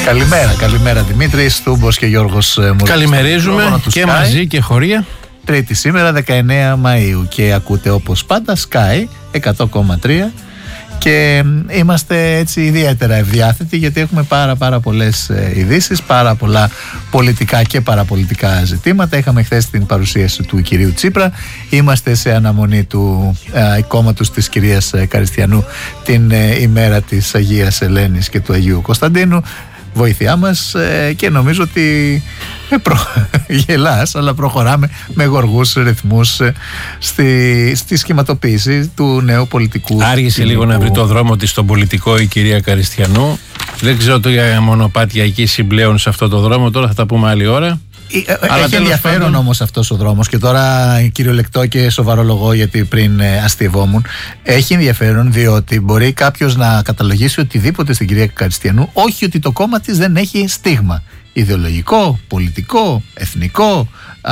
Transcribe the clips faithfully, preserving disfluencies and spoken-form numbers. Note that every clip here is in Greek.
Καλημέρα, καλημέρα Δημήτρη, Στούμπος και Γιώργος Μουρκής. Καλημερίζουμε και Sky. Μαζί και χωρία. Τρίτη σήμερα, δεκαεννέα Μαΐου, και ακούτε όπως πάντα Sky εκατό κόμμα τρία και είμαστε έτσι ιδιαίτερα ευδιάθετοι γιατί έχουμε πάρα πάρα πολλές ειδήσεις, πάρα πολλά πολιτικά και παραπολιτικά ζητήματα. Είχαμε χθες την παρουσίαση του κυρίου Τσίπρα, είμαστε σε αναμονή του ε, κόμματος της κυρίας Καριστιανού την ε, ημέρα της Αγίας Ελένης και του Αγίου Κωνσταντίνου. Βοήθειά μας ε, και νομίζω ότι ε, προ... γελάς, αλλά προχωράμε με γοργούς ρυθμούς ε, στη, στη σχηματοποίηση του νέου πολιτικού. Άργησε λίγο να βρει το δρόμο της στον πολιτικό η κυρία Καριστιανού. Δεν ξέρω το για μονοπάτια εκεί συμπλέον σε αυτό το δρόμο, τώρα θα τα πούμε άλλη ώρα. Αλλά έχει ενδιαφέρον πάντων... όμως αυτός ο δρόμος, και τώρα κυριολεκτό και σοβαρολογώ γιατί πριν ε, αστειευόμουν. Έχει ενδιαφέρον διότι μπορεί κάποιος να καταλογίσει οτιδήποτε στην κυρία Καριστιανού, όχι ότι το κόμμα της δεν έχει στίγμα ιδεολογικό, πολιτικό, εθνικό, α,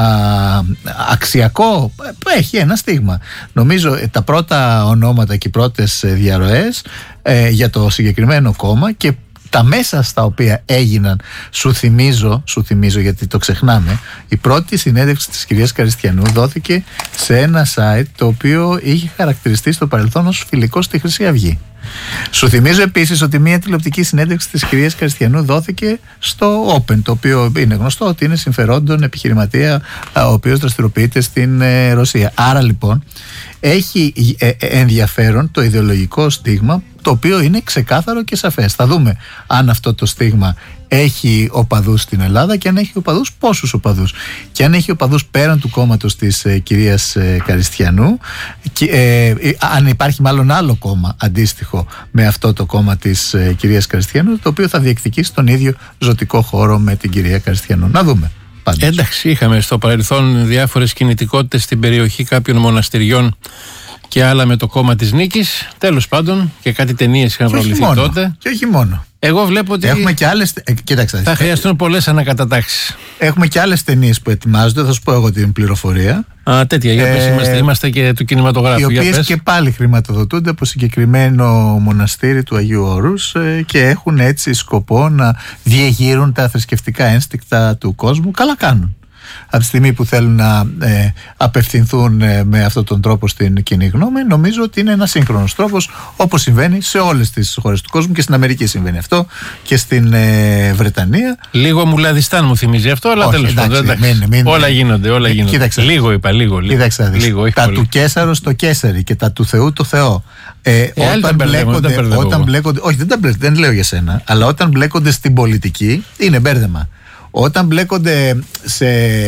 αξιακό. Έχει ένα στίγμα. Νομίζω τα πρώτα ονόματα και οι πρώτες διαρροές ε, για το συγκεκριμένο κόμμα και τα μέσα στα οποία έγιναν, σου θυμίζω, σου θυμίζω γιατί το ξεχνάμε, η πρώτη συνέντευξη της κυρίας Καριστιανού δόθηκε σε ένα site το οποίο είχε χαρακτηριστεί στο παρελθόν ως φιλικό στη Χρυσή Αυγή. Σου θυμίζω επίσης ότι μια τηλεοπτική συνέντευξη της κυρίας Καριστιανού δόθηκε στο Open, το οποίο είναι γνωστό ότι είναι συμφερόντων επιχειρηματία ο οποίος δραστηριοποιείται στην ε, Ρωσία. Άρα λοιπόν έχει ε, ε, ενδιαφέρον το ιδεολογικό στίγμα, το οποίο είναι ξεκάθαρο και σαφές. Θα δούμε αν αυτό το στίγμα έχει οπαδούς στην Ελλάδα και αν έχει οπαδούς, πόσους οπαδούς. Και αν έχει οπαδούς πέραν του κόμματος της ε, κυρίας ε, Καριστιανού, και, ε, ε, αν υπάρχει μάλλον άλλο κόμμα αντίστοιχο με αυτό το κόμμα της ε, κυρίας Καριστιανού, το οποίο θα διεκδικήσει τον ίδιο ζωτικό χώρο με την κυρία Καριστιανού. Να δούμε. Πάντως. Εντάξει, είχαμε στο παρελθόν διάφορες κινητικότητες στην περιοχή κάποιων μοναστηριών και άλλα με το κόμμα της νίκης. Τέλος πάντων, και κάτι ταινίες είχαν προβληθεί τότε. Και όχι μόνο. Εγώ βλέπω ότι έχουμε και άλλες, ε, κοίταξε, θα χρειαστούν πολλές ανακατατάξεις. Έχουμε και άλλες ταινίες που ετοιμάζονται, θα σου πω εγώ την πληροφορία. Α, τέτοια, για πες, ε, είμαστε, είμαστε και του κινηματογράφου. Οι οποίες και πάλι χρηματοδοτούνται από συγκεκριμένο μοναστήρι του Αγίου Όρους ε, και έχουν έτσι σκοπό να διεγείρουν τα θρησκευτικά ένστικτα του κόσμου. Καλά κάνουν. Από τη στιγμή που θέλουν να ε, απευθυνθούν ε, με αυτόν τον τρόπο στην κοινή γνώμη, νομίζω ότι είναι ένας σύγχρονος τρόπος, όπως συμβαίνει σε όλες τις χώρες του κόσμου, και στην Αμερική συμβαίνει αυτό και στην ε, Βρετανία. Λίγο Μουλαδιστάν μου θυμίζει αυτό, αλλά τέλος πάντων. Όλα γίνονται, όλα γίνονται. Κοίταξε, λίγο είπα, λίγο. λίγο. Κοίταξε, λίγο, τα πολύ. Του Καίσαρος το Καίσαρι και τα του Θεού το Θεό. Ε, ε, όταν, μπλέκονται, όταν μπλέκονται, όχι δεν, τα μπλέκονται, δεν λέω για σένα, αλλά όταν μπλέκονται στην πολιτική είναι μπέρδεμα. Όταν μπλέκονται σε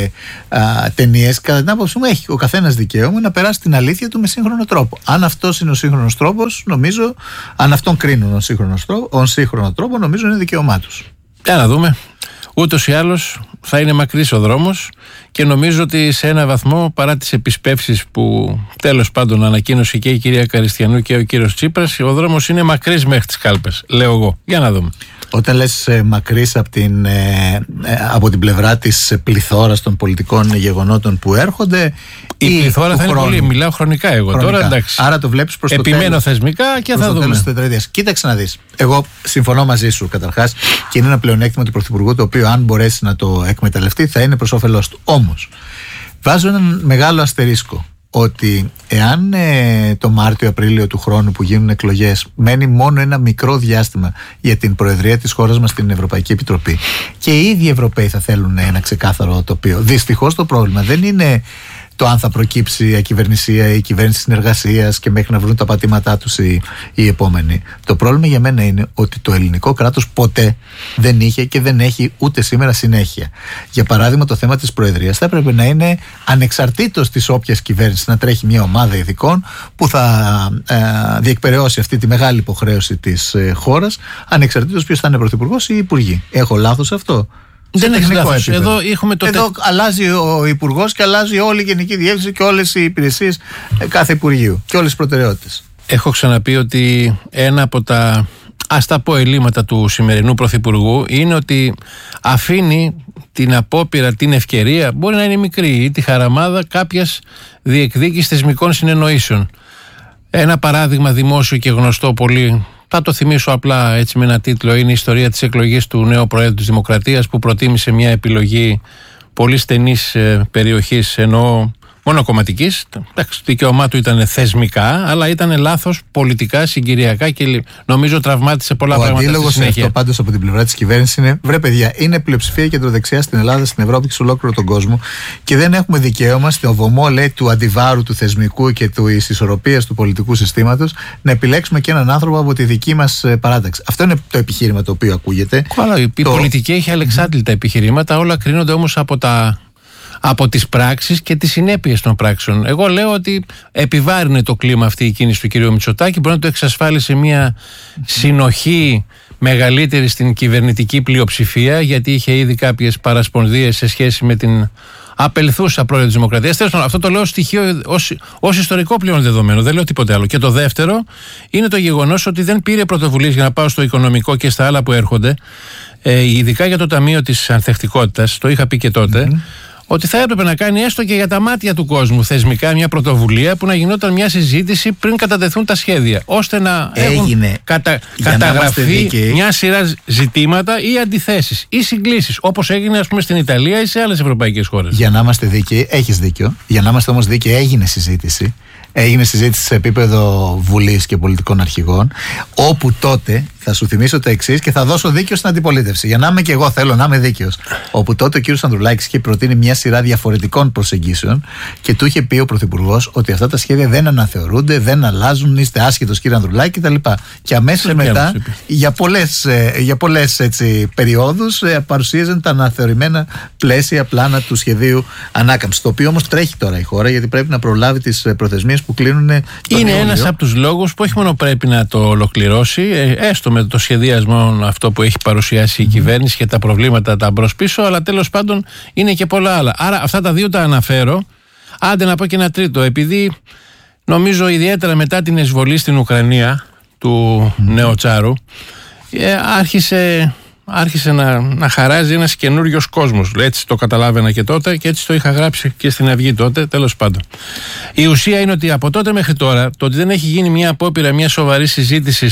ταινίες, κατά την άποψή μου, έχει ο καθένας δικαίωμα να περάσει την αλήθεια του με σύγχρονο τρόπο. Αν αυτός είναι ο σύγχρονος τρόπος, νομίζω, αν αυτόν κρίνουν ο σύγχρονος τρόπο, ο σύγχρονο τρόπο, νομίζω είναι δικαίωμά τους. Για να δούμε. Ούτως ή άλλως θα είναι μακρύς ο δρόμος και νομίζω ότι σε ένα βαθμό, παρά τις επισπεύσεις που τέλος πάντων ανακοίνωσε και η κυρία Καριστιανού και ο κύριος Τσίπρας, ο δρόμος είναι μακρύς μέχρι τις κάλπες. Λέω εγώ. Για να δούμε. Όταν λες ε, μακρύς από την, ε, από την πλευρά της ε, πληθώρας των πολιτικών γεγονότων που έρχονται, η πληθώρα θα είναι πολύ, μιλάω χρονικά εγώ χρονικά. Τώρα, εντάξει. Άρα το βλέπεις προς το τέλος. Επιμένω θεσμικά και θα δούμε. Τέλος της τετραετίας. Κοίταξε να δεις. Εγώ συμφωνώ μαζί σου καταρχάς και είναι ένα πλεονέκτημα του Πρωθυπουργού, το οποίο αν μπορέσει να το εκμεταλλευτεί θα είναι προς όφελός του. Όμως βάζω έναν μεγάλο αστερίσκο, ότι εάν ε, το Μάρτιο-Απρίλιο του χρόνου που γίνουν εκλογές μένει μόνο ένα μικρό διάστημα για την προεδρία της χώρας μας στην Ευρωπαϊκή Επιτροπή και οι ίδιοι Ευρωπαίοι θα θέλουν ένα ξεκάθαρο τοπίο. Δυστυχώς το πρόβλημα δεν είναι το αν θα προκύψει η ακυβερνησία ή η κυβέρνηση συνεργασίας και μέχρι να βρουν τα πατήματά τους οι, οι επόμενοι. Το πρόβλημα για μένα είναι ότι το ελληνικό κράτος ποτέ δεν είχε και δεν έχει ούτε σήμερα συνέχεια. Για παράδειγμα, το θέμα της προεδρίας θα έπρεπε να είναι ανεξαρτήτως της όποιας κυβέρνησης, να τρέχει μια ομάδα ειδικών που θα ε, διεκπεραιώσει αυτή τη μεγάλη υποχρέωση της ε, χώρας, ανεξαρτήτως ποιος θα είναι πρωθυπουργός ή υπουργοί. Έχω λάθος αυτό? Δεν έχει λάθος. Εδώ, το Εδώ τε... αλλάζει ο υπουργός και αλλάζει όλη η γενική διεύθυνση και όλες οι υπηρεσίες κάθε υπουργείου και όλες τις προτεραιότητες. Έχω ξαναπεί ότι ένα από τα, ας τα πω, ελλείμματα του σημερινού πρωθυπουργού είναι ότι αφήνει την απόπειρα, την ευκαιρία, μπορεί να είναι μικρή, ή τη χαραμάδα κάποιας διεκδίκησης θεσμικών συνεννοήσεων. Ένα παράδειγμα δημόσιο και γνωστό πολύ Θα το θυμίσω απλά έτσι με ένα τίτλο. Είναι η ιστορία της εκλογής του νέου Προέδρου της Δημοκρατίας, που προτίμησε μια επιλογή πολύ στενής ε, περιοχής, ενώ μονοκομματικής. Εντάξει, το δικαίωμά του ήταν θεσμικά, αλλά ήταν λάθος πολιτικά, συγκυριακά και νομίζω τραυμάτισε πολλά Ο πράγματα. Ο αντίλογος σε αυτό πάντως από την πλευρά της κυβέρνησης είναι: βρε παιδιά, είναι πλειοψηφία κεντροδεξιά στην Ελλάδα, στην Ευρώπη και σε ολόκληρο τον κόσμο, και δεν έχουμε δικαίωμα στο βωμό, λέει, του αντιβάρου του θεσμικού και της ισορροπίας του πολιτικού συστήματος να επιλέξουμε και έναν άνθρωπο από τη δική μας παράταξη. Αυτό είναι το επιχείρημα το οποίο ακούγεται. Καλά, η το... πολιτική έχει αλεξάρτητα επιχειρήματα, όλα κρίνονται όμως από τα. από τις πράξεις και τις συνέπειες των πράξεων. Εγώ λέω ότι επιβάρυνε το κλίμα αυτή η κίνηση του κυρίου Μητσοτάκη, μπορεί να το εξασφάλισε μια συνοχή μεγαλύτερη στην κυβερνητική πλειοψηφία, γιατί είχε ήδη κάποιες παρασπονδίες σε σχέση με την απελθούσα πρόεδρο της Δημοκρατίας. Τέλος πάντων, αυτό το λέω στοιχείο ως, ως ιστορικό πλέον δεδομένο, δεν λέω τίποτε άλλο. Και το δεύτερο είναι το γεγονός ότι δεν πήρε πρωτοβουλίες, για να πάω στο οικονομικό και στα άλλα που έρχονται, ε, ειδικά για το Ταμείο της Ανθεκτικότητας, το είχα πει και τότε. Mm-hmm. Ότι θα έπρεπε να κάνει έστω και για τα μάτια του κόσμου θεσμικά μια πρωτοβουλία που να γινόταν μια συζήτηση πριν κατατεθούν τα σχέδια, ώστε να Έγινε. έχουν κατα... καταγραφεί μια σειρά ζητήματα ή αντιθέσεις ή συγκλήσεις, όπως έγινε, ας πούμε, στην Ιταλία ή σε άλλες ευρωπαϊκές χώρες. Για να είμαστε δίκαιοι, έχεις δίκιο. Για να είμαστε όμως δίκαιοι, έγινε συζήτηση. Έγινε συζήτηση σε επίπεδο Βουλής και πολιτικών αρχηγών, όπου τότε, θα σου θυμίσω το εξής και θα δώσω δίκιο στην αντιπολίτευση, για να είμαι και εγώ, θέλω να είμαι δίκαιος. Όπου τότε ο κ. Ανδρουλάκης είχε προτείνει μια σειρά διαφορετικών προσεγγίσεων και του είχε πει ο Πρωθυπουργός ότι αυτά τα σχέδια δεν αναθεωρούνται, δεν αλλάζουν, είστε άσχετος κ. Ανδρουλάκη κτλ. Και αμέσως μετά, για πολλές, για πολλές έτσι, περιόδους, παρουσίαζαν τα αναθεωρημένα πλαίσια, πλάνα του σχεδίου ανάκαμψης. Το οποίο όμως τρέχει τώρα η χώρα, γιατί πρέπει να προλάβει τις προθεσμίες που κλείνουν. Είναι ένας από τους λόγους που όχι μόνο πρέπει να το ολοκληρώσει, έστω με το σχεδιασμό αυτό που έχει παρουσιάσει η κυβέρνηση και τα προβλήματα τα μπρος πίσω, αλλά τέλος πάντων είναι και πολλά άλλα. Άρα αυτά τα δύο τα αναφέρω. Άντε να πω και ένα τρίτο, επειδή νομίζω ιδιαίτερα μετά την εισβολή στην Ουκρανία του mm. νέου Τσάρου, ε, άρχισε, άρχισε να, να χαράζει ένας καινούριος κόσμος. Έτσι το καταλάβαινα και τότε και έτσι το είχα γράψει και στην Αυγή τότε, τέλος πάντων. Η ουσία είναι ότι από τότε μέχρι τώρα, το ότι δεν έχει γίνει μια απόπειρα, μια σοβαρή συζήτηση.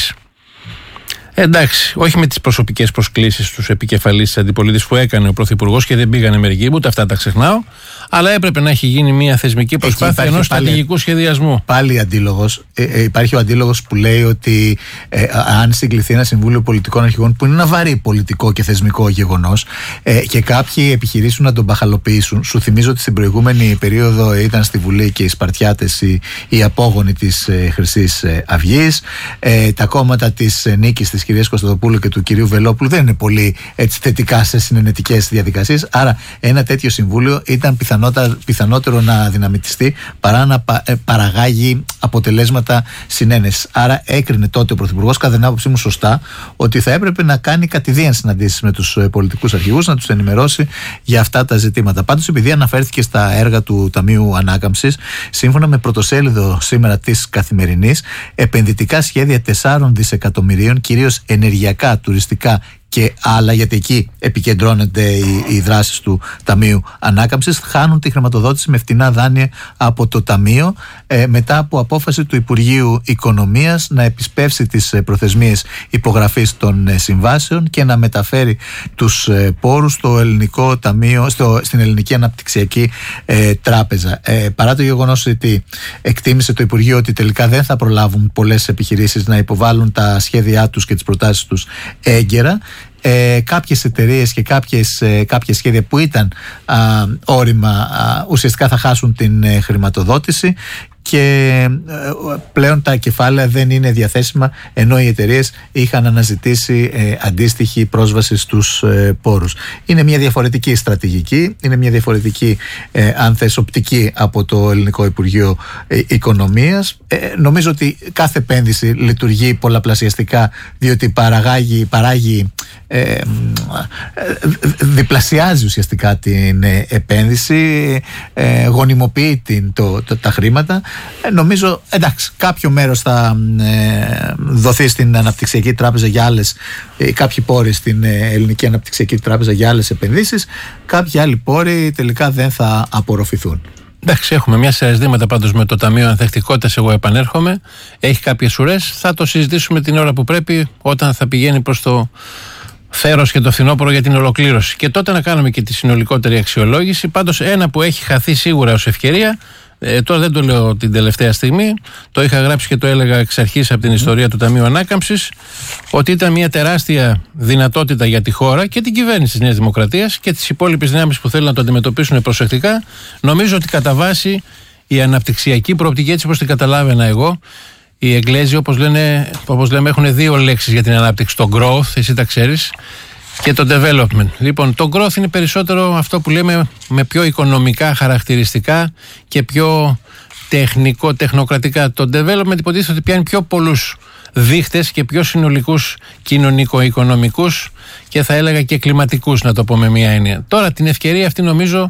Εντάξει, όχι με τις προσωπικές προσκλήσεις στους επικεφαλείς της αντιπολίτευσης που έκανε ο Πρωθυπουργός και δεν πήγανε μερικοί, ούτε αυτά τα ξεχνάω, αλλά έπρεπε να έχει γίνει μια θεσμική προσπάθεια ενός στρατηγικού σχεδιασμού. Πάλι αντίλογος. Ε, ε, υπάρχει ο αντίλογος που λέει ότι ε, αν συγκληθεί ένα Συμβούλιο Πολιτικών Αρχηγών, που είναι ένα βαρύ πολιτικό και θεσμικό γεγονός, ε, και κάποιοι επιχειρήσουν να τον μπαχαλοποιήσουν. Σου θυμίζω ότι στην προηγούμενη περίοδο ήταν στη Βουλή και οι Σπαρτιάτες, οι, οι απόγονοι της ε, Χρυσής ε, Αυγής, ε, τα κόμματα της ε, νίκης της κυρίας Κωνσταντοπούλου και του κυρίου Βελόπουλου δεν είναι πολύ έτσι, θετικά σε συνενετικές διαδικασίες. Άρα, ένα τέτοιο συμβούλιο ήταν πιθανότερο να δυναμητιστεί παρά να πα, ε, παραγάγει αποτελέσματα συνένεσης. Άρα, έκρινε τότε ο Πρωθυπουργός, κατά την άποψή μου σωστά, ότι θα έπρεπε να κάνει κατηδίαν συναντήσεις με τους ε, πολιτικούς αρχηγούς, να τους ενημερώσει για αυτά τα ζητήματα. Πάντως, επειδή αναφέρθηκε στα έργα του Ταμείου Ανάκαμψης, σύμφωνα με πρωτοσέλιδο σήμερα της Καθημερινής, επενδυτικά σχέδια τεσσάρων δισεκατομμυρίων, κυρίως ενεργειακά, τουριστικά και άλλα, γιατί εκεί επικεντρώνονται οι, οι δράσεις του Ταμείου Ανάκαμψης, χάνουν τη χρηματοδότηση με φτηνά δάνεια από το Ταμείο, ε, μετά από απόφαση του Υπουργείου Οικονομίας να επισπεύσει τις ε, προθεσμίες υπογραφής των ε, συμβάσεων και να μεταφέρει τους ε, πόρους στο ελληνικό ταμείο, στο, στην Ελληνική Αναπτυξιακή ε, Τράπεζα. Ε, παρά το γεγονός ότι εκτίμησε το Υπουργείο ότι τελικά δεν θα προλάβουν πολλές επιχειρήσεις να υποβάλουν τα σχέδιά τους και τις προτάσεις τους έγκαιρα, Ε, κάποιες εταιρείες και κάποιες, ε, κάποια σχέδια που ήταν α, όρημα α, ουσιαστικά θα χάσουν την ε, χρηματοδότηση και ε, πλέον τα κεφάλαια δεν είναι διαθέσιμα, ενώ οι εταιρείες είχαν αναζητήσει ε, αντίστοιχη πρόσβαση στους ε, πόρους. Είναι μια διαφορετική στρατηγική, είναι μια διαφορετική ε, αν θες οπτική από το Ελληνικό Υπουργείο ε, Οικονομίας. Ε, νομίζω ότι κάθε επένδυση λειτουργεί πολλαπλασιαστικά, διότι παραγάγει, παράγει ε, ε, διπλασιάζει ουσιαστικά την ε, επένδυση, ε, γονιμοποιεί την, το, το, τα χρήματα. Ε, νομίζω, εντάξει, κάποιο μέρος θα ε, δοθεί στην Αναπτυξιακή Τράπεζα για άλλες, ε, κάποιοι πόροι στην ε, Ελληνική Αναπτυξιακή Τράπεζα για άλλες επενδύσεις, κάποιοι άλλοι πόροι τελικά δεν θα απορροφηθούν. Εντάξει, έχουμε μια σειρά ζητήματα πάντως με το Ταμείο Ανθεκτικότητας. Εγώ επανέρχομαι. Έχει κάποιες ουρές. Θα το συζητήσουμε την ώρα που πρέπει, όταν θα πηγαίνει προς το θέρος και το φθινόπωρο για την ολοκλήρωση. Και τότε να κάνουμε και τη συνολικότερη αξιολόγηση. Πάντως, ένα που έχει χαθεί σίγουρα ως ευκαιρία. Ε, τώρα δεν το λέω την τελευταία στιγμή, το είχα γράψει και το έλεγα εξ αρχής από την ιστορία του Ταμείου Ανάκαμψης, ότι ήταν μια τεράστια δυνατότητα για τη χώρα και την κυβέρνηση της Νέας Δημοκρατίας και τις υπόλοιπες δυνάμεις που θέλουν να το αντιμετωπίσουν προσεκτικά. Νομίζω ότι κατά βάση η αναπτυξιακή προοπτική, έτσι όπως την καταλάβαινα εγώ, οι Εγγλέζοι όπως, λένε, όπως λέμε έχουν δύο λέξεις για την ανάπτυξη, το growth, εσύ τα ξέρεις, και το development. Λοιπόν, το growth είναι περισσότερο αυτό που λέμε με πιο οικονομικά χαρακτηριστικά και πιο τεχνικό, τεχνοκρατικά. Το development υποτίθεται ότι πιάνει πιο πολλούς δείχτες και πιο συνολικούς κοινωνικο-οικονομικούς και θα έλεγα και κλιματικούς, να το πω με μία έννοια. Τώρα την ευκαιρία αυτή νομίζω,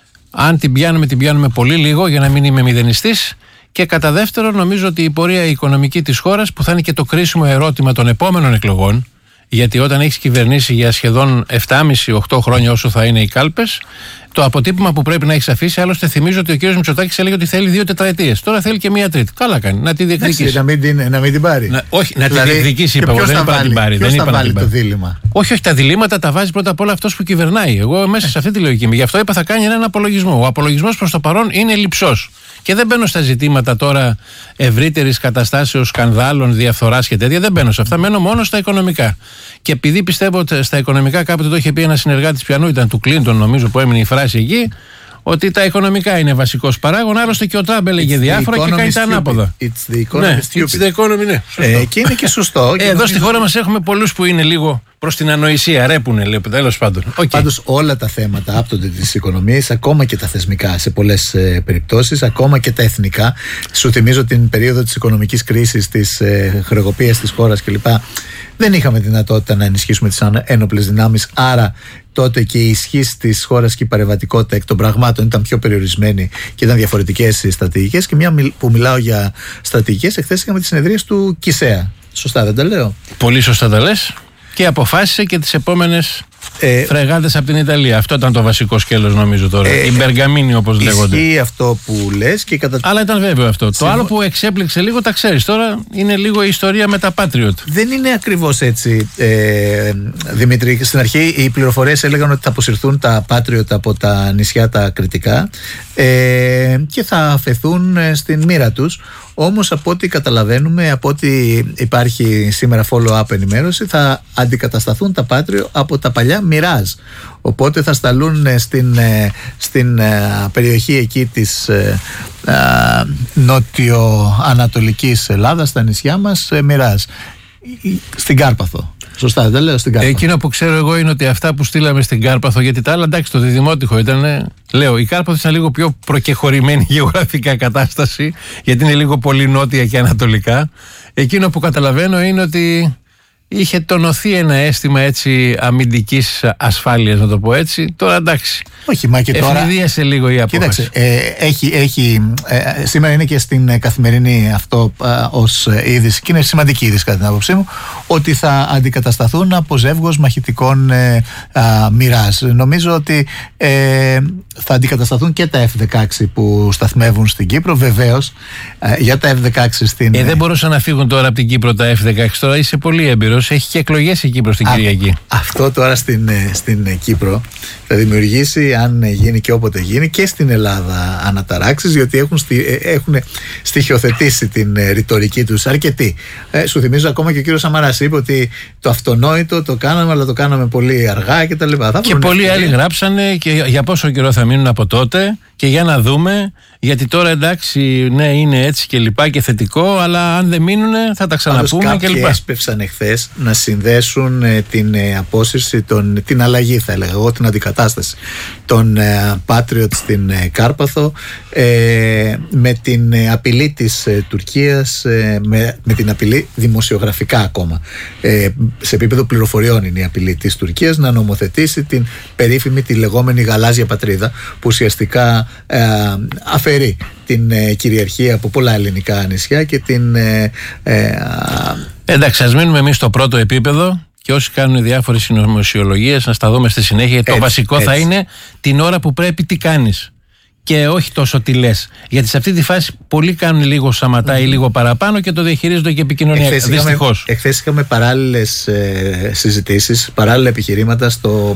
αν την πιάνουμε, την πιάνουμε πολύ λίγο για να μην είμαι μηδενιστής. Και κατά δεύτερο, νομίζω ότι η πορεία οικονομική της χώρας, που θα είναι και το κρίσιμο ερώτημα των επόμενων εκλογών, γιατί όταν έχεις κυβερνήσει για σχεδόν επτάμισι με οκτώ χρόνια όσο θα είναι οι κάλπες, το αποτύπωμα που πρέπει να έχεις αφήσει, άλλωστε θυμίζω ότι ο κύριος Μητσοτάκης έλεγε ότι θέλει δύο τετραετίες. Τώρα θέλει και μία τρίτη. Καλά κάνει. Να τη διεκδικήσει. Να μην την, να μην την πάρει. Να, όχι, να δηλαδή, τη διεκδικήσει, είπα εγώ. Δεν είπα να την πάρει. Ποιος δεν θα είπα βάλει να την το δίλημμα. Όχι, όχι, τα διλήμματα τα βάζει πρώτα απ' όλα αυτός που κυβερνάει. Εγώ μέσα σε αυτή τη λογική μου. Γι' αυτό είπα θα κάνει έναν απολογισμό. Ο απολογισμός προς το παρόν είναι λειψός. Και δεν μπαίνω στα ζητήματα τώρα ευρύτερης καταστάσεως, σκανδάλων, διαφθοράς και τέτοια. Δεν μπαίνω σε αυτά. Μένω μόνο στα οικονομικά. Και επειδή πιστεύω ότι στα οικονομικά, κάποτε το είχε πει ένας συνεργάτης πιανού, ήταν του Κλίντον, νομίζω, που έμεινε η φράση εκεί, ότι τα οικονομικά είναι βασικός παράγων. Άλλωστε και ο Τραμπ έλεγε διάφορα και κάνει τα ανάποδα. It's the economy ναι, stupid. It's the economy, ναι. Ε, και είναι και σωστό. Ε, εδώ στη χώρα μας έχουμε πολλούς που είναι λίγο προς την ανοησία, ρέπουνε, λέει, τέλος πάντων. Okay. Πάντως όλα τα θέματα άπτονται της οικονομίας, ακόμα και τα θεσμικά σε πολλές ε, περιπτώσεις, ακόμα και τα εθνικά. Σου θυμίζω την περίοδο της οικονομικής κρίσης, της ε, χρεοκοπίας της χώρας κλπ. Δεν είχαμε δυνατότητα να ενισχύσουμε τις ένοπλες δυνάμεις, άρα τότε και η ισχύς της χώρας και η παρεμβατικότητα εκ των πραγμάτων ήταν πιο περιορισμένη και ήταν διαφορετικές οι στρατηγικές. Και μια που μιλάω για στρατηγικές, εχθές είχαμε τις συνεδρίες του ΚΙΣΕΑ. Σωστά δεν τα λέω? Πολύ σωστά τα λες. Και αποφάσισε και τις επόμενες ε, φρεγάτες από την Ιταλία. Αυτό ήταν το βασικό σκέλος, νομίζω τώρα. Ε, οι Μπεργαμίνοι, όπως λέγονται. Ισχύει αυτό που λες και κατά... Αλλά ήταν βέβαιο αυτό. Συμφω... Το άλλο που εξέπληξε λίγο, τα ξέρεις τώρα, είναι λίγο η ιστορία με τα Patriot. Δεν είναι ακριβώς έτσι, ε, Δημήτρη. Στην αρχή οι πληροφορίες έλεγαν ότι θα αποσυρθούν τα Patriot από τα νησιά τα κριτικά ε, και θα αφαιθούν στην μοίρα τους. Όμως από ό,τι καταλαβαίνουμε, από ό,τι υπάρχει σήμερα follow-up ενημέρωση, θα αντικατασταθούν τα Patriot από τα παλιά Mirage. Οπότε θα σταλούν στην, στην περιοχή εκεί της νότιο-ανατολικής Ελλάδας, στα νησιά μας, Mirage, στην Κάρπαθο. Σωστά, δεν λέω στην Κάρπαθο. Εκείνο που ξέρω εγώ είναι ότι αυτά που στείλαμε στην Κάρπαθο, γιατί τα άλλα εντάξει, το Διδημότυχο ήταν. Λέω, η Κάρπαθο ήταν λίγο πιο προκεχωρημένη γεωγραφικά κατάσταση, γιατί είναι λίγο πολύ νότια και ανατολικά. Εκείνο που καταλαβαίνω είναι ότι είχε τονωθεί ένα αίσθημα έτσι αμυντικής ασφάλειας, να το πω έτσι. Τώρα εντάξει. Όχι, μα και τώρα. Ευνηδίασε λίγο η απόφαση. Κοίταξε, ε, έχει, έχει, ε, σήμερα είναι και στην Καθημερινή αυτό ε, ως είδηση, και είναι σημαντική είδηση κατά την άποψή μου, ότι θα αντικατασταθούν από ζεύγος μαχητικών ε, Mirage. Νομίζω ότι ε, θα αντικατασταθούν και τα εφ δεκαέξι που σταθμεύουν στην Κύπρο. Βεβαίως, ε, για τα εφ δεκαέξι στην. Ε, δεν μπορούσαν να φύγουν τώρα από την Κύπρο τα εφ δεκαέξι. Τώρα είσαι πολύ έμπειρος. Έχει και εκλογές η Κύπρο στην Α, Κυριακή. Αυτό τώρα στην, στην Κύπρο θα δημιουργήσει, αν γίνει και όποτε γίνει, και στην Ελλάδα αναταράξεις, διότι έχουν, στι, έχουν στοιχειοθετήσει την ρητορική τους αρκετοί. Ε, σου θυμίζω ακόμα και ο κύριος Σαμαράς είπε ότι το αυτονόητο το κάναμε, αλλά το κάναμε πολύ αργά κτλ. Και πολλοί άλλοι γράψανε και για πόσο καιρό θα μείνουν από τότε και για να δούμε, γιατί τώρα εντάξει, ναι, είναι έτσι και λοιπά και θετικό, αλλά αν δεν μείνουν θα τα ξαναπούμε και λοιπά. Κάποιοι έσπευσαν εχθές να συνδέσουν ε, την ε, απόσυρση, τον, την αλλαγή θα έλεγα εγώ, την αντικατάσταση των ε, Patriot στην ε, Κάρπαθο ε, με την ε, απειλή της ε, Τουρκίας, ε, με, με την απειλή δημοσιογραφικά ακόμα. Ε, σε επίπεδο πληροφοριών είναι η απειλή της Τουρκίας να νομοθετήσει την περίφημη, τη λεγόμενη γαλάζια πατρίδα, που ουσιαστικά ε, αφαιρεί την ε, κυριαρχία από πολλά ελληνικά νησιά και την... Ε, ε, Εντάξει, ας μείνουμε εμείς στο πρώτο επίπεδο και όσοι κάνουν διάφορες συνωμοσιολογίες να στα δούμε στη συνέχεια. Έτσι, το βασικό έτσι θα είναι την ώρα που πρέπει τι κάνεις. και όχι τόσο τι λες. Γιατί σε αυτή τη φάση πολλοί κάνουν λίγο σαματά ή λίγο παραπάνω και το διαχειρίζονται και επικοινωνία. Δυστυχώς. Εχθές είχαμε παράλληλες ε, συζητήσεις, παράλληλα επιχειρήματα στο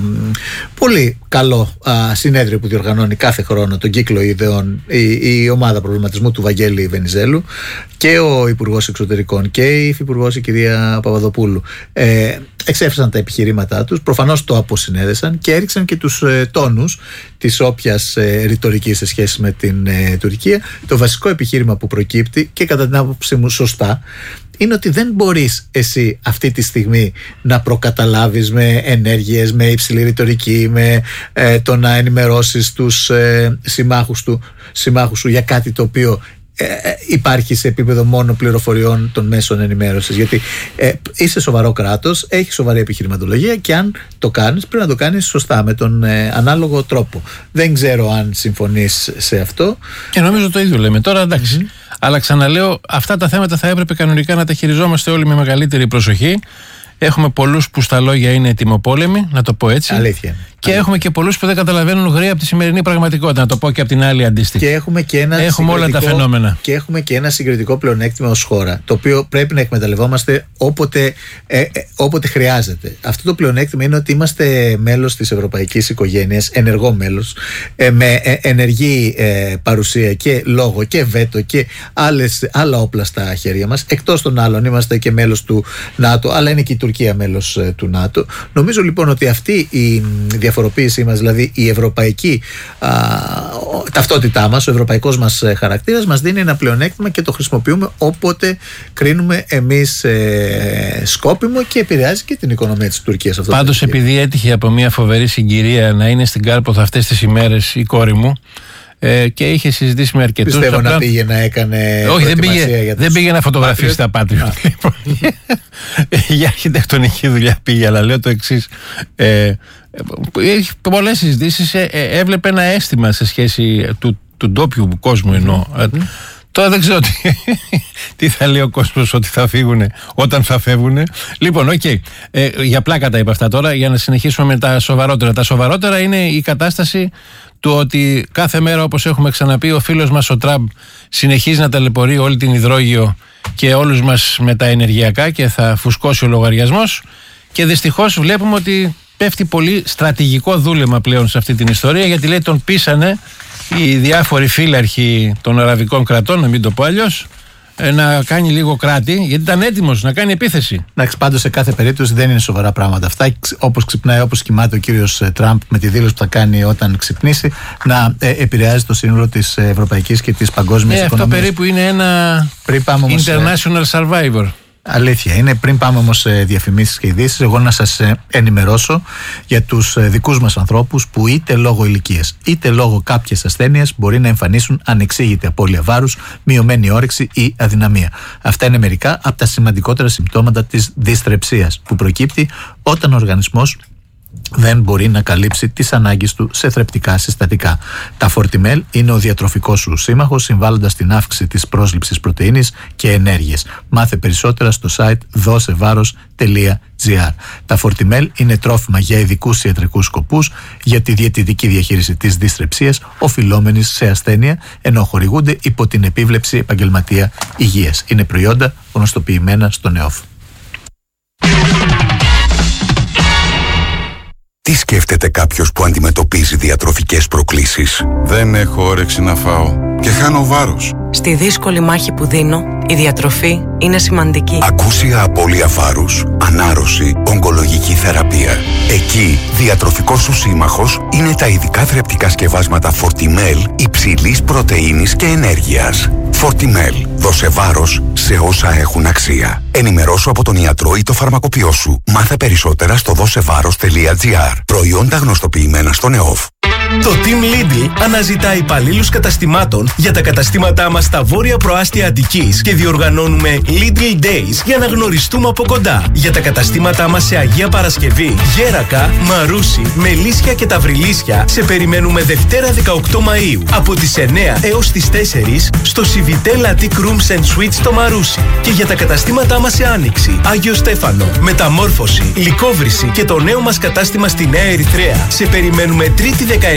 πολύ καλό α, συνέδριο που διοργανώνει κάθε χρόνο τον κύκλο ιδεών η, η ομάδα προβληματισμού του Βαγγέλη Βενιζέλου και ο Υπουργός Εξωτερικών και η Υφυπουργός η κυρία Παπαδοπούλου. Ε, εξέφρασαν τα επιχειρήματά τους, προφανώς το αποσυνέδεσαν και έριξαν και τους ε, τόνους της όποιας ε, ρητορικής σε σχέση με την ε, Τουρκία. Το βασικό επιχείρημα που προκύπτει και κατά την άποψή μου σωστά είναι ότι δεν μπορείς εσύ αυτή τη στιγμή να προκαταλάβεις με ενέργειες, με υψηλή ρητορική, με ε, το να ενημερώσεις τους ε, συμμάχους, του, συμμάχους σου για κάτι το οποίο Ε, υπάρχει σε επίπεδο μόνο πληροφοριών των μέσων ενημέρωσης. Γιατί ε, είσαι σοβαρό κράτος, έχει σοβαρή επιχειρηματολογία και αν το κάνεις πρέπει να το κάνεις σωστά με τον ε, ανάλογο τρόπο. Δεν ξέρω αν συμφωνείς σε αυτό. Και νομίζω το ίδιο λέμε τώρα, εντάξει. Mm-hmm. Αλλά ξαναλέω, αυτά τα θέματα θα έπρεπε κανονικά να τα χειριζόμαστε όλοι με μεγαλύτερη προσοχή. Έχουμε πολλούς που στα λόγια είναι ετοιμοπόλεμοι, να το πω έτσι. Αλήθεια. Και Αλήθεια. έχουμε και πολλούς που δεν καταλαβαίνουν γρήγορα από τη σημερινή πραγματικότητα, να το πω και από την άλλη αντίστοιχη. Και έχουμε και ένα, έχουμε όλα τα φαινόμενα. Και έχουμε και ένα συγκριτικό πλεονέκτημα ως χώρα, το οποίο πρέπει να εκμεταλλευόμαστε όποτε, ε, ε, όποτε χρειάζεται. Αυτό το πλεονέκτημα είναι ότι είμαστε μέλος της ευρωπαϊκής οικογένειας, ενεργό μέλος, ε, με ε, ενεργή ε, παρουσία και λόγο και βέτο και άλλες, άλλα όπλα στα χέρια μας. Εκτός των άλλων, είμαστε και μέλος του ΝΑΤΟ, αλλά είναι και η Τουρκία μέλος ε, του ΝΑΤΟ. Νομίζω λοιπόν ότι αυτή η διαφοροποίησή μας, δηλαδή η ευρωπαϊκή α, ταυτότητά μας, ο ευρωπαϊκός μας χαρακτήρας μας δίνει ένα πλεονέκτημα και το χρησιμοποιούμε όποτε κρίνουμε εμείς ε, σκόπιμο και επηρεάζει και την οικονομία της Τουρκίας. Αυτό Πάντως επειδή έτυχε από μια φοβερή συγκυρία να είναι στην Κάρπαθο αυτές τις ημέρες η κόρη μου ε, και είχε συζητήσει με αρκετούς. Πιστεύω να πήγε να έκανε. Όχι, δεν πήγε, για δεν πήγε να φωτογραφίσει τα Πάτρια. Για αρχιτεκτονική δουλειά πήγε, αλλά λέω το εξής. Ε, έχει πολλές συζητήσεις, ε, ε, έβλεπε ένα αίσθημα σε σχέση του, του ντόπιου κόσμου εννοώ. Mm-hmm. Ε, τώρα δεν ξέρω τι, τι θα λέει ο κόσμος ότι θα φύγουν όταν θα φεύγουν. Λοιπόν, οκ. Okay. Ε, για πλάκα τα είπα αυτά τώρα, για να συνεχίσουμε με τα σοβαρότερα. Τα σοβαρότερα είναι η κατάσταση του ότι κάθε μέρα, όπως έχουμε ξαναπεί, ο φίλος μας ο Τραμπ συνεχίζει να ταλαιπωρεί όλη την υδρόγειο και όλους μας με τα ενεργειακά και θα φουσκώσει ο λογαριασμός. Και δυστυχώς βλέπουμε ότι πέφτει πολύ στρατηγικό δούλεμα πλέον σε αυτή την ιστορία, γιατί λέει τον πείσανε οι διάφοροι φύλαρχοι των αραβικών κρατών, να μην το πω αλλιώς, να κάνει λίγο κράτη, γιατί ήταν έτοιμος να κάνει επίθεση. Εντάξει, πάντως σε κάθε περίπτωση δεν είναι σοβαρά πράγματα αυτά. Όπως ξυπνάει, όπως κοιμάται ο κύριος Τραμπ με τη δήλωση που θα κάνει όταν ξυπνήσει, να ε, επηρεάζει το σύνολο της ευρωπαϊκής και της παγκόσμιας ε, οικονομίας. Αυτό περίπου είναι ένα όμως, international survivor. Αλήθεια είναι. Πριν πάμε όμως σε διαφημίσεις και ειδήσεις, εγώ να σας ενημερώσω για τους δικούς μας ανθρώπους που είτε λόγω ηλικίας είτε λόγω κάποιες ασθένειας μπορεί να εμφανίσουν ανεξήγητη απώλεια βάρους, μειωμένη όρεξη ή αδυναμία. Αυτά είναι μερικά από τα σημαντικότερα συμπτώματα της δυστρεψίας που προκύπτει όταν ο οργανισμός δεν μπορεί να καλύψει τις ανάγκες του σε θρεπτικά συστατικά. Τα Fortimel είναι ο διατροφικός σου σύμμαχος, συμβάλλοντας στην αύξηση της πρόσληψης πρωτεΐνης και ενέργειας. Μάθε περισσότερα στο site δώσεβάρος τελεία τζι άρ. Τα Fortimel είναι τρόφιμα για ειδικούς ιατρικούς σκοπούς για τη διαιτητική διαχείριση της δυστρεψίας οφειλόμενης σε ασθένεια, ενώ χορηγούνται υπό την επίβλεψη επαγγελματία υγείας. Είναι προϊόντα γνωστοποιημένα στο ΝΕΟΦ. Τι σκέφτεται κάποιος που αντιμετωπίζει διατροφικές προκλήσεις? Δεν έχω όρεξη να φάω και χάνω βάρος. Στη δύσκολη μάχη που δίνω, η διατροφή είναι σημαντική. Ακούσια απώλεια βάρους, ανάρρωση, ογκολογική θεραπεία. Εκεί, διατροφικός σου σύμμαχος είναι τα ειδικά θρεπτικά σκευάσματα Fortimel υψηλής πρωτεΐνης και ενέργειας. Fortimel. Δώσε βάρος σε όσα έχουν αξία. Ενημερώσου από τον ιατρό ή το φαρμακοποιό σου. Μάθε περισσότερα στο δώσεβάρος τελεία τζι άρ. Προϊόντα γνωστοποιημένα στο ΝΕΟΦ. Το Team Lidl αναζητά υπαλλήλους καταστημάτων για τα καταστήματά μας στα βόρεια προάστια Αττικής και διοργανώνουμε Lidl Days για να γνωριστούμε από κοντά. Για τα καταστήματά μας σε Αγία Παρασκευή, Γέρακα, Μαρούσι, Μελίσια και Ταυριλίσια σε περιμένουμε Δευτέρα δεκαοκτώ Μαΐου από τις εννιά έως τις τέσσερις στο Civitel Attic Rooms and Suites στο Μαρούσι. Και για τα καταστήματά μας σε Άνοιξη, Άγιο Στέφανο, Μεταμόρφωση, Λυκόβρηση και το νέο μας κατάστημα στη Νέα Ερυθρέα σε περιμένουμε Τρίτη δεκαεννιά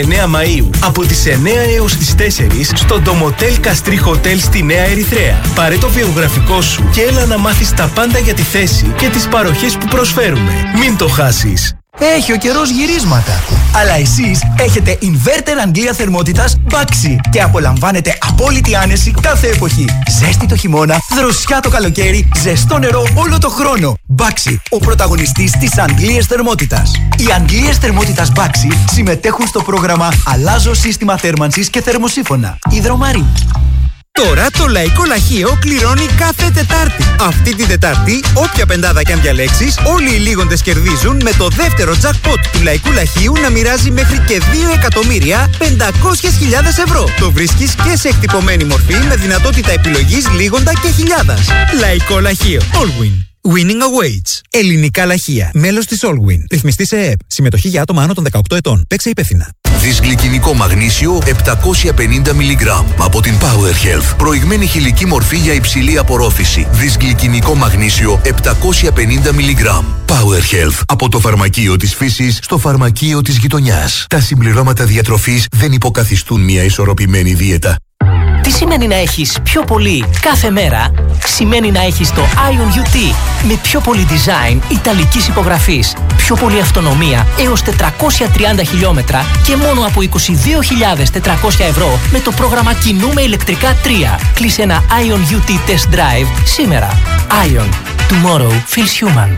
εννέα Μαΐου από τις εννέα έως τις τέσσερις στο Ντομοτέλ Καστρί Χοτέλ στη Νέα Ερυθρέα. Πάρε το βιογραφικό σου και έλα να μάθεις τα πάντα για τη θέση και τις παροχές που προσφέρουμε. Μην το χάσεις. Έχει ο καιρός γυρίσματα. Αλλά εσείς έχετε inverter Αγγλία θερμότητας Baxi και απολαμβάνετε απόλυτη άνεση κάθε εποχή. Ζέστη το χειμώνα, δροσιά το καλοκαίρι, ζεστό νερό όλο το χρόνο. Baxi, ο πρωταγωνιστής της Αγγλίας θερμότητας. Οι Αγγλίες θερμότητας Baxi συμμετέχουν στο πρόγραμμα Αλλάζω σύστημα θέρμανσης και θερμοσύφωνα. Υδρομαρή. Τώρα το Λαϊκό Λαχείο κληρώνει κάθε Τετάρτη. Αυτή την Τετάρτη, όποια πεντάδα κι αν διαλέξεις, όλοι οι λίγοντες κερδίζουν με το δεύτερο jackpot του Λαϊκού Λαχείου να μοιράζει μέχρι και δύο εκατομμύρια πεντακόσιες χιλιάδες ευρώ. Το βρίσκεις και σε εκτυπωμένη μορφή με δυνατότητα επιλογής λίγοντα και χιλιάδας. Λαϊκό Λαχείο. Allwin. Winning awaits. Ελληνικά λαχεία. Μέλος της Allwin. Ρυθμιστή σε ΕΕΠ. Συμμετοχή για άτομα άνω των δεκαοκτώ ετών. Παίξε υπεύθυνα. Δυσγλυκινικό μαγνήσιο επτακόσια πενήντα μιλιγκράμμ από την Power Health. Προηγμένη χηλική μορφή για υψηλή απορρόφηση. Δυσγλυκινικό μαγνήσιο επτακόσια πενήντα μιλιγκράμμ. Power Health. Από το φαρμακείο της φύσης στο φαρμακείο της γειτονιάς. Τα συμπληρώματα διατροφής δεν υποκαθιστούν μια ισορροπημένη δίαιτα. Τι σημαίνει να έχεις πιο πολύ κάθε μέρα? Σημαίνει να έχεις το Ion γιου τι με πιο πολύ design ιταλικής υπογραφής, πιο πολύ αυτονομία έως τετρακόσια τριάντα χιλιόμετρα και μόνο από είκοσι δύο χιλιάδες τετρακόσια ευρώ με το πρόγραμμα Κινούμε ηλεκτρικά τρία. Κλείσε ένα Ion γιου τι Test Drive σήμερα. Ion. Tomorrow feels human.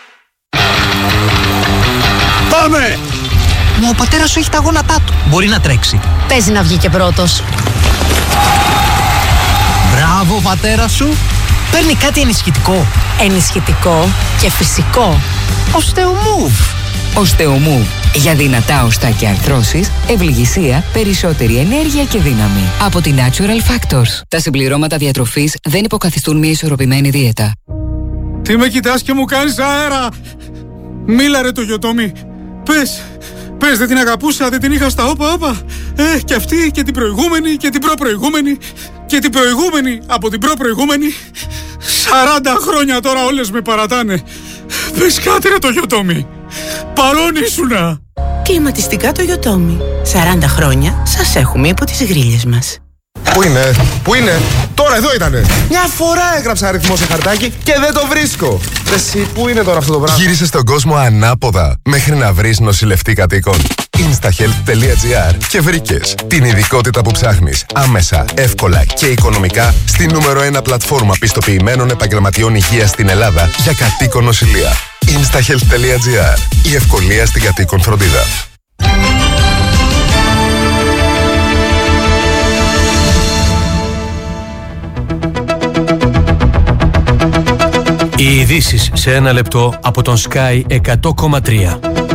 Πάμε! Μα ο πατέρας σου έχει τα γόνατά του. Μπορεί να τρέξει. Παίζει να βγει και πρώτος. Μπράβο, πατέρα σου. Παίρνει κάτι ενισχυτικό. Ενισχυτικό και φυσικό. Οστεομούβ. Οστεομούβ. Για δυνατά οστά και αρθρώσεις, ευληγησία, περισσότερη ενέργεια και δύναμη. Από τη Natural Factors. Τα συμπληρώματα διατροφής δεν υποκαθιστούν μια ισορροπημένη δίαιτα. Τι με κοιτάς και μου κάνεις αέρα? Μίλα ρε το γιοτόμι. Πες, πες δεν την αγαπούσα, δεν την είχα στα όπα όπα. Ε, και αυτή και την προηγούμενη και την προπροηγούμενη και την προηγούμενη από την προπροηγούμενη. Σαράντα χρόνια τώρα όλες με παρατάνε. Πες κάτι ρε το γιοτόμι. Παρόν ήσουνα. Κλιματιστικά το γιοτόμι. Σαράντα χρόνια σας έχουμε υπό τις γρίλες μας. Πού είναι, πού είναι, τώρα εδώ ήτανε. Μια φορά έγραψα αριθμό σε χαρτάκι και δεν το βρίσκω. Εσύ, πού είναι τώρα αυτό το πράγμα? Γύρισε στον κόσμο ανάποδα μέχρι να βρεις νοσηλευτή κατοίκων. instahealth τελεία gr και βρήκες την ειδικότητα που ψάχνεις άμεσα, εύκολα και οικονομικά στη νούμερο ένα πλατφόρμα πιστοποιημένων επαγγελματιών υγείας στην Ελλάδα για κατοίκον νοσηλεία. instahealth τελεία gr. Η ευκολία στην κατοίκον φροντίδα. Οι ειδήσεις σε ένα λεπτό από τον Sky εκατό κόμμα τρία.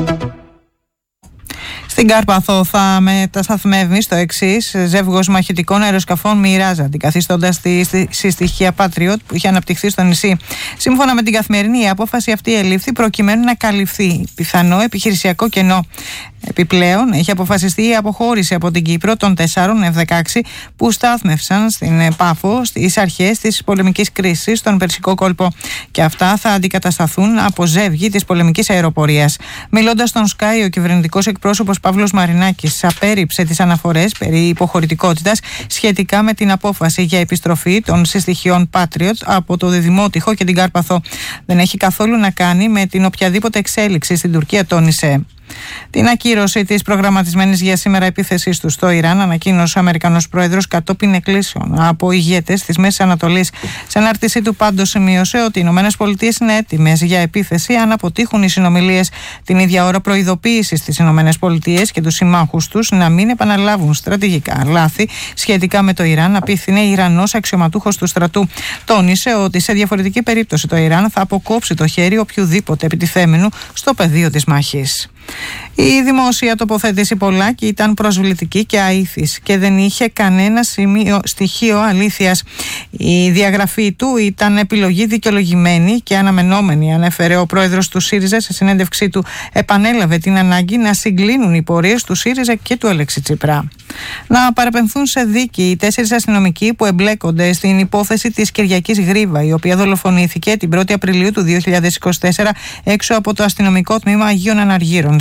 Στην Κάρπαθο θα μετασταθμεύει στο εξής: ζεύγος μαχητικών αεροσκαφών Μοιράζ, αντικαθιστώντας τη συστοιχεία Patriot που είχε αναπτυχθεί στο νησί. Σύμφωνα με την Καθημερινή, η απόφαση αυτή ελήφθη προκειμένου να καλυφθεί πιθανό επιχειρησιακό κενό. Επιπλέον, έχει αποφασιστεί η αποχώρηση από την Κύπρο των τεσσάρων εφ δεκαέξι που στάθμευσαν στην Πάφο στις αρχές της πολεμικής κρίσης στον Περσικό κόλπο. Και αυτά θα αντικατασταθούν από ζεύγη της πολεμικής αεροπορίας. Μιλώντας στον Sky, ο κυβερνητικός εκπρόσωπος Παύλος Μαρινάκης απέρριψε τις αναφορές περί υποχωρητικότητας σχετικά με την απόφαση για επιστροφή των συστοιχειών Patriot από το Διδημότυχο και την Κάρπαθο. Δεν έχει καθόλου να κάνει με την οποιαδήποτε εξέλιξη στην Τουρκία, τόνισε. Την ακύρωση της προγραμματισμένης για σήμερα επίθεσης του στο Ιράν ανακοίνωσε ο Αμερικανός Πρόεδρος κατόπιν εκκλήσεων από ηγέτες της Μέσης Ανατολής. Σε ανάρτησή του πάντως σημείωσε ότι οι Ηνωμένες Πολιτείες είναι έτοιμες για επίθεση αν αποτύχουν οι συνομιλίες. Την ίδια ώρα προειδοποίησε στις Ηνωμένες Πολιτείες και τους συμμάχους τους να μην επαναλάβουν στρατηγικά λάθη σχετικά με το Ιράν, απίθυνε Ιρανός αξιωματούχος του στρατού. Τόνισε ότι σε διαφορετική περίπτωση το Ιράν θα αποκόψει το χέρι οποιοδήποτε επιτιθέμενου στο πεδίο της μάχης. Η δημόσια τοποθέτηση Πολάκη ήταν προσβλητική και αήθης και δεν είχε κανένα σημείο, στοιχείο αλήθειας. Η διαγραφή του ήταν επιλογή δικαιολογημένη και αναμενόμενη, ανέφερε ο πρόεδρος του ΣΥΡΙΖΑ σε συνέντευξή του. Επανέλαβε την ανάγκη να συγκλίνουν οι πορείες του ΣΥΡΙΖΑ και του Αλέξη Τσίπρα. Να παραπεμφθούν σε δίκη οι τέσσερις αστυνομικοί που εμπλέκονται στην υπόθεση της Κυριακής Γρήβα, η οποία δολοφονήθηκε την πρώτη Απριλίου του δύο χιλιάδες είκοσι τέσσερα έξω από το αστυνομικό τμήμα Αγίων Αναργύρων.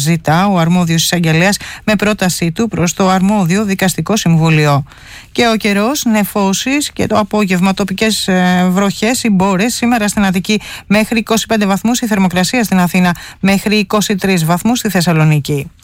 ζητά ο αρμόδιος εισαγγελέας με πρότασή του προς το αρμόδιο δικαστικό συμβούλιο. Και ο καιρός, νεφώσεις και το απόγευμα τοπικές βροχές ή μπόρες. Σήμερα στην Αττική μέχρι είκοσι πέντε βαθμούς, η θερμοκρασία στην Αθήνα μέχρι είκοσι τρεις βαθμούς στη Θεσσαλονίκη.